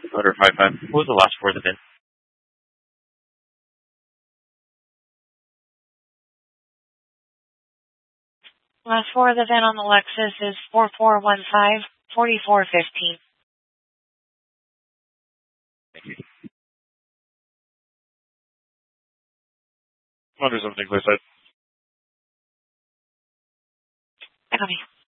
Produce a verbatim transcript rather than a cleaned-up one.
Motor five five. What was the last four of the V I N? Last four of the V I N on the Lexus is four four one five, four four one five. Thank you. Motor something, please. Copy.